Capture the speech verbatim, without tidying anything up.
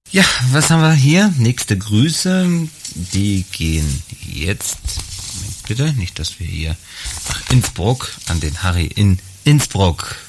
Ja, was haben wir hier? Nächste Grüße, die gehen jetzt, Moment bitte, nicht, dass wir hier nach Innsbruck, an den Harry in Innsbruck.